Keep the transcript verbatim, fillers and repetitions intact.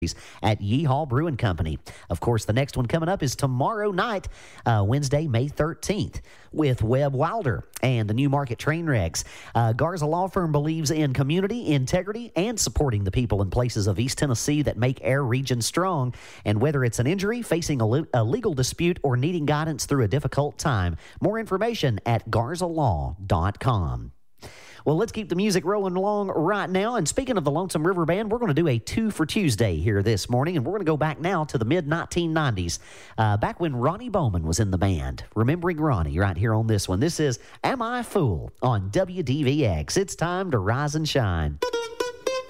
at Yeehaw Brewing Company. Of course, the next one coming up is tomorrow night, uh, Wednesday, May thirteenth, with Webb Wilder and the Newmarket Trainwrecks. Uh, Garza Law Firm believes in community, integrity, and supporting the people and places of East Tennessee that make our region strong. And whether it's an injury, facing a, le- a legal dispute, or needing guidance through a difficult time, more information at garza law dot com. Well, let's keep the music rolling along right now. And speaking of the Lonesome River Band, we're going to do a two for Tuesday here this morning. And we're going to go back now to the mid nineteen nineties, uh, back when Ronnie Bowman was in the band. Remembering Ronnie right here on this one. This is Am I a Fool on W D V X. It's time to rise and shine.